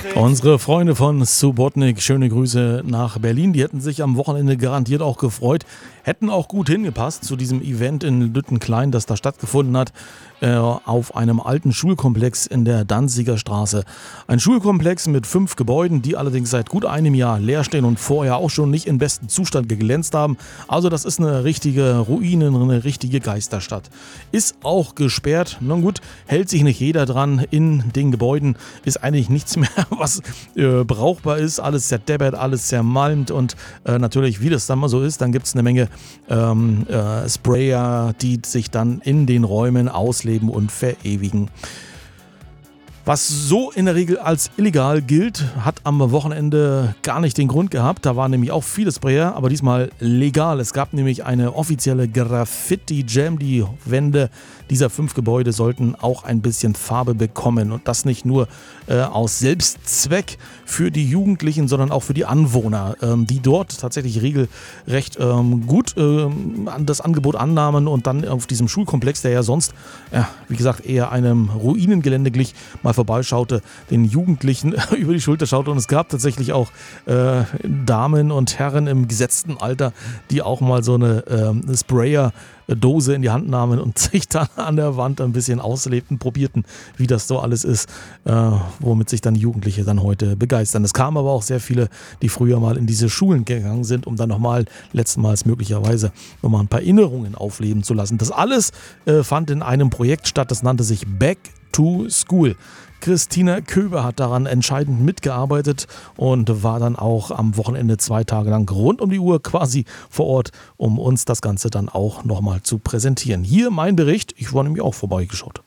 Unsere Freunde von Subotnik, schöne Grüße nach Berlin. Die hätten sich am Wochenende garantiert auch gefreut, hätten auch gut hingepasst zu diesem Event in Lüttenklein, das da stattgefunden hat, auf einem alten Schulkomplex in der Danziger Straße. Ein Schulkomplex mit 5 Gebäuden, die allerdings seit gut einem Jahr leer stehen und vorher auch schon nicht in bestem Zustand geglänzt haben. Also das ist eine richtige Ruine, eine richtige Geisterstadt. Ist auch gesperrt. Na gut, hält sich nicht jeder dran. In den Gebäuden ist eigentlich nichts mehr, was brauchbar ist. Alles zerdeppert, alles zermalmt und natürlich, wie das dann mal so ist, dann gibt es eine Menge Sprayer, die sich dann in den Räumen ausleben und verewigen. Was so in der Regel als illegal gilt, hat am Wochenende gar nicht den Grund gehabt. Da waren nämlich auch viele Sprayer, aber diesmal legal. Es gab nämlich eine offizielle Graffiti-Jam. Die Wände dieser 5 Gebäude sollten auch ein bisschen Farbe bekommen. Und das nicht nur aus Selbstzweck für die Jugendlichen, sondern auch für die Anwohner, die dort tatsächlich regelrecht gut das Angebot annahmen und dann auf diesem Schulkomplex, der ja sonst, wie gesagt, eher einem Ruinengelände glich, mal vorbeischaute, den Jugendlichen über die Schulter schaute. Und es gab tatsächlich auch Damen und Herren im gesetzten Alter, die auch mal so eine Sprayer-Dose in die Hand nahmen und sich dann an der Wand ein bisschen auslebten, probierten, wie das so alles ist, womit sich dann Jugendliche dann heute begeistern. Es kamen aber auch sehr viele, die früher mal in diese Schulen gegangen sind, um dann letztmals möglicherweise nochmal ein paar Erinnerungen aufleben zu lassen. Das alles fand in einem Projekt statt, das nannte sich Back to School. Christina Köber hat daran entscheidend mitgearbeitet und war dann auch am Wochenende 2 Tage lang rund um die Uhr quasi vor Ort, um uns das Ganze dann auch nochmal zu präsentieren. Hier mein Bericht, ich war nämlich auch vorbeigeschaut.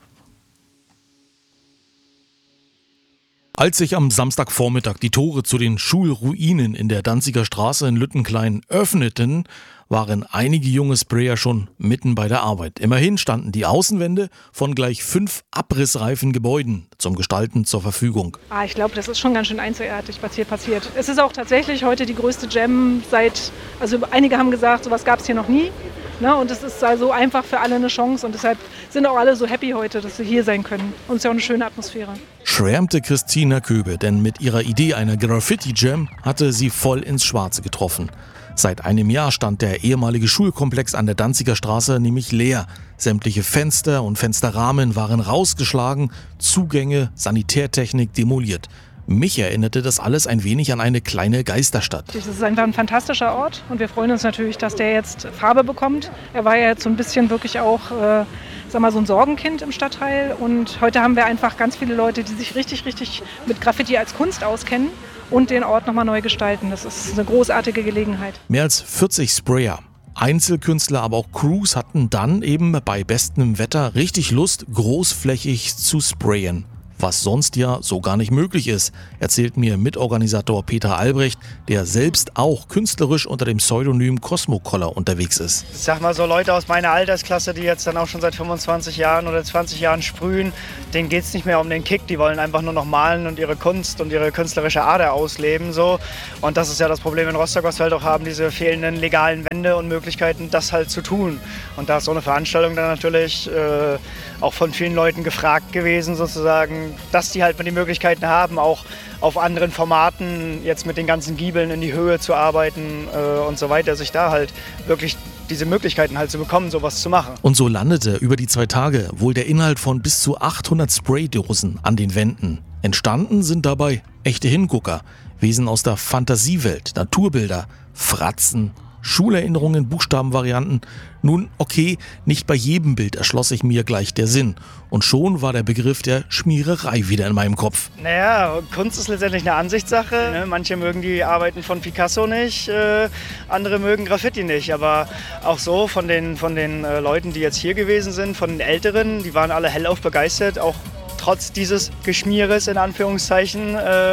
Als sich am Samstagvormittag die Tore zu den Schulruinen in der Danziger Straße in Lüttenklein öffneten, waren einige junge Sprayer schon mitten bei der Arbeit. Immerhin standen die Außenwände von gleich 5 abrissreifen Gebäuden zum Gestalten zur Verfügung. Ich glaube, das ist schon ganz schön einzigartig, was hier passiert. Es ist auch tatsächlich heute die größte Jam also einige haben gesagt, sowas gab es hier noch nie. Ne? Und es ist also einfach für alle eine Chance und deshalb sind auch alle so happy heute, dass sie hier sein können. Und es ist ja auch eine schöne Atmosphäre. Schwärmte Christina Köbe, denn mit ihrer Idee einer Graffiti-Jam hatte sie voll ins Schwarze getroffen. Seit einem Jahr stand der ehemalige Schulkomplex an der Danziger Straße nämlich leer. Sämtliche Fenster und Fensterrahmen waren rausgeschlagen, Zugänge, Sanitärtechnik demoliert. Mich erinnerte das alles ein wenig an eine kleine Geisterstadt. Das ist einfach ein fantastischer Ort und wir freuen uns natürlich, dass der jetzt Farbe bekommt. Er war ja jetzt so ein bisschen wirklich auch so ein Sorgenkind im Stadtteil und heute haben wir einfach ganz viele Leute, die sich richtig mit Graffiti als Kunst auskennen und den Ort nochmal neu gestalten. Das ist eine großartige Gelegenheit. Mehr als 40 Sprayer, Einzelkünstler, aber auch Crews hatten dann eben bei bestem Wetter richtig Lust, großflächig zu sprayen. Was sonst ja so gar nicht möglich ist, erzählt mir Mitorganisator Peter Albrecht, der selbst auch künstlerisch unter dem Pseudonym Cosmocolor unterwegs ist. Ich sag mal so, Leute aus meiner Altersklasse, die jetzt dann auch schon seit 25 Jahren oder 20 Jahren sprühen, denen geht es nicht mehr um den Kick, die wollen einfach nur noch malen und ihre Kunst und ihre künstlerische Ader ausleben. So. Und das ist ja das Problem in Rostock, was wir halt auch haben, diese fehlenden legalen Wände und Möglichkeiten, das halt zu tun. Und da ist so eine Veranstaltung dann natürlich auch von vielen Leuten gefragt gewesen, sozusagen, dass die halt die Möglichkeiten haben, auch auf anderen Formaten jetzt mit den ganzen Giebeln in die Höhe zu arbeiten und so weiter, sich da halt wirklich diese Möglichkeiten halt zu bekommen, sowas zu machen. Und so landete über die 2 Tage wohl der Inhalt von bis zu 800 Spraydosen an den Wänden. Entstanden sind dabei echte Hingucker, Wesen aus der Fantasiewelt, Naturbilder, Fratzen, Schulerinnerungen, Buchstabenvarianten. Nun, okay, nicht bei jedem Bild erschloss sich mir gleich der Sinn. Und schon war der Begriff der Schmiererei wieder in meinem Kopf. Naja, Kunst ist letztendlich eine Ansichtssache. Ne? Manche mögen die Arbeiten von Picasso nicht, andere mögen Graffiti nicht. Aber auch so von den Leuten, die jetzt hier gewesen sind, von den Älteren, die waren alle hellauf begeistert, auch trotz dieses Geschmieres in Anführungszeichen.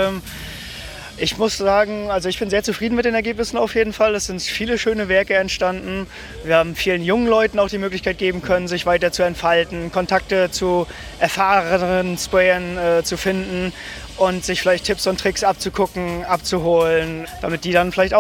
Ich muss sagen, also ich bin sehr zufrieden mit den Ergebnissen auf jeden Fall. Es sind viele schöne Werke entstanden. Wir haben vielen jungen Leuten auch die Möglichkeit geben können, sich weiter zu entfalten, Kontakte zu erfahrenen Sprayern zu finden und sich vielleicht Tipps und Tricks abzugucken, abzuholen, damit die dann vielleicht auch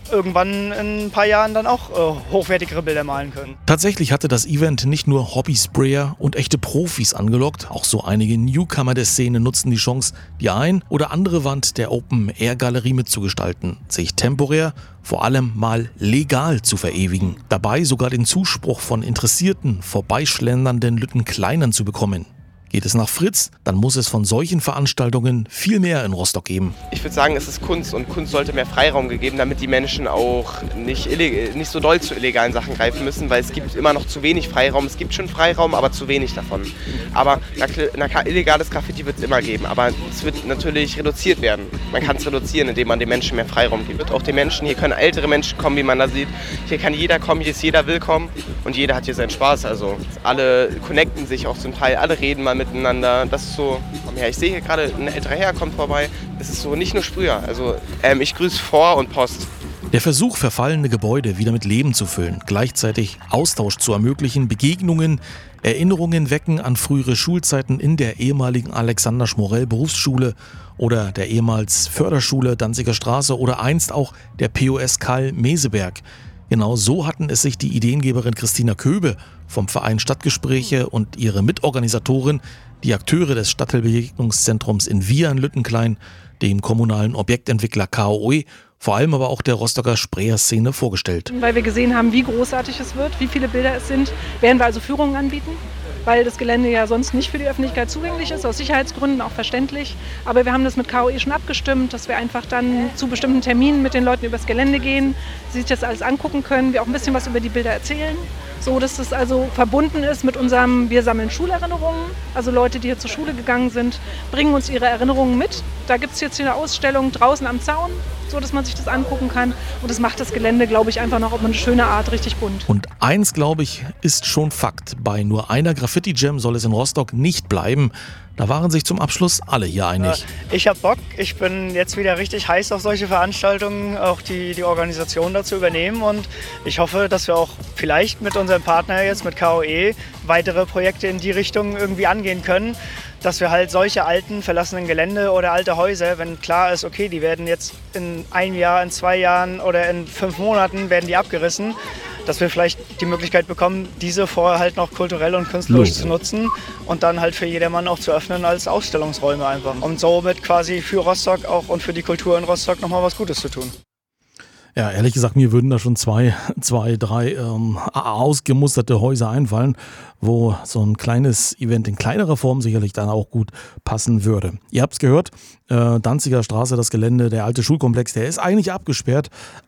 irgendwann in ein paar Jahren dann auch hochwertigere Bilder malen können. Tatsächlich hatte das Event nicht nur Hobbysprayer und echte Profis angelockt, auch so einige Newcomer der Szene nutzten die Chance, die ein oder andere Wand der Open-Air-Galerie mitzugestalten, sich temporär, vor allem mal legal zu verewigen, dabei sogar den Zuspruch von interessierten, vorbeischlendernden Lüttenkleinern zu bekommen. Geht es nach Fritz, dann muss es von solchen Veranstaltungen viel mehr in Rostock geben. Ich würde sagen, es ist Kunst und Kunst sollte mehr Freiraum gegeben, damit die Menschen auch nicht so doll zu illegalen Sachen greifen müssen, weil es gibt immer noch zu wenig Freiraum. Es gibt schon Freiraum, aber zu wenig davon. Aber illegales Graffiti wird es immer geben, aber es wird natürlich reduziert werden. Man kann es reduzieren, indem man den Menschen mehr Freiraum gibt. Auch den Menschen, hier können ältere Menschen kommen, wie man da sieht. Hier kann jeder kommen, hier ist jeder willkommen und jeder hat hier seinen Spaß. Also alle connecten sich auch zum Teil, alle reden mal miteinander. Das ist so, ja, ich sehe hier gerade, ein älterer Herr kommt vorbei. Das ist so nicht nur Sprüher. Also ich grüße Vor- und Post. Der Versuch, verfallene Gebäude wieder mit Leben zu füllen, gleichzeitig Austausch zu ermöglichen, Begegnungen, Erinnerungen wecken an frühere Schulzeiten in der ehemaligen Alexander-Schmorell-Berufsschule oder der ehemals Förderschule Danziger Straße oder einst auch der POS Kall Meseberg. Genau so hatten es sich die Ideengeberin Christina Köbe vom Verein Stadtgespräche und ihre Mitorganisatorin, die Akteure des Stadtteilbegegnungszentrums in Vieren-Lüttenklein, dem kommunalen Objektentwickler KOE, vor allem aber auch der Rostocker Sprayer-Szene vorgestellt. Weil wir gesehen haben, wie großartig es wird, wie viele Bilder es sind, werden wir also Führungen anbieten, weil das Gelände ja sonst nicht für die Öffentlichkeit zugänglich ist, aus Sicherheitsgründen auch verständlich. Aber wir haben das mit KOE schon abgestimmt, dass wir einfach dann zu bestimmten Terminen mit den Leuten übers Gelände gehen, sie sich das alles angucken können, wir auch ein bisschen was über die Bilder erzählen. So, dass das also verbunden ist mit unserem Wir sammeln Schulerinnerungen. Also Leute, die hier zur Schule gegangen sind, bringen uns ihre Erinnerungen mit. Da gibt es jetzt hier eine Ausstellung draußen am Zaun, so dass man sich das angucken kann. Und das macht das Gelände, glaube ich, einfach noch auf eine schöne Art richtig bunt. Und eins, glaube ich, ist schon Fakt. Bei nur einer Graffiti-Jam soll es in Rostock nicht bleiben. Da waren sich zum Abschluss alle hier einig. Ich habe Bock. Ich bin jetzt wieder richtig heiß auf solche Veranstaltungen, auch die Organisation dazu übernehmen. Und ich hoffe, dass wir auch vielleicht mit unserem Partner jetzt, mit KOE, weitere Projekte in die Richtung irgendwie angehen können. Dass wir halt solche alten, verlassenen Gelände oder alte Häuser, wenn klar ist, okay, die werden jetzt in 1 Jahr, in 2 Jahren oder in 5 Monaten werden die abgerissen, dass wir vielleicht die Möglichkeit bekommen, diese vorher halt noch kulturell und künstlerisch zu nutzen und dann halt für jedermann auch zu öffnen als Ausstellungsräume einfach. Und somit quasi für Rostock auch und für die Kultur in Rostock nochmal was Gutes zu tun. Ja, ehrlich gesagt, mir würden da schon zwei, drei ausgemusterte Häuser einfallen, wo so ein kleines Event in kleinerer Form sicherlich dann auch gut passen würde. Ihr habt es gehört, Danziger Straße, das Gelände, der alte Schulkomplex, der ist eigentlich abgesperrt,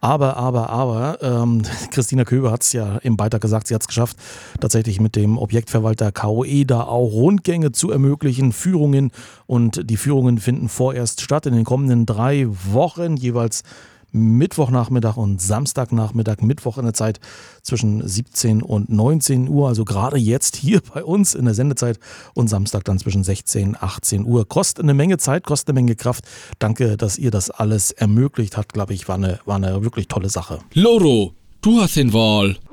aber Christina Köbe hat es ja im Beitrag gesagt, sie hat es geschafft, tatsächlich mit dem Objektverwalter KOE da auch Rundgänge zu ermöglichen, Führungen, und die Führungen finden vorerst statt in den kommenden 3 Wochen, jeweils Mittwochnachmittag und Samstagnachmittag, Mittwoch in der Zeit zwischen 17 und 19 Uhr, also gerade jetzt hier bei uns in der Sendezeit, und Samstag dann zwischen 16 und 18 Uhr. Kostet eine Menge Zeit, kostet eine Menge Kraft. Danke, dass ihr das alles ermöglicht habt, glaube ich, war eine wirklich tolle Sache. Loro, du hast den Wahl.